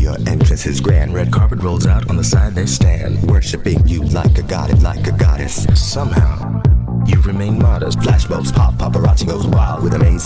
Your entrance is grand. Red carpet rolls out, on the side they stand, Worshipping you like a god, like a goddess. Somehow, you remain modest. Flashbulbs pop, paparazzi goes wild with amazing